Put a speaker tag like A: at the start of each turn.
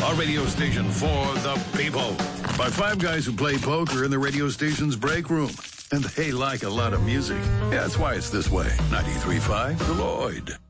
A: a radio station for the people. By five guys who play poker in the radio station's break room. And they like a lot of music. Yeah, that's why it's this way. 93.5 The Lloyd.